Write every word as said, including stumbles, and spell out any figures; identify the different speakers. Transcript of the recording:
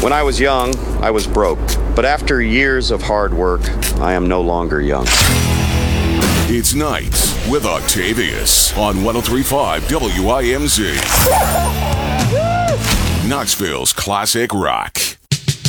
Speaker 1: When I was young, I was broke. But after years of hard work, I am no longer young.
Speaker 2: It's Nights with Octavius on one oh three point five W I M Z. Knoxville's classic rock.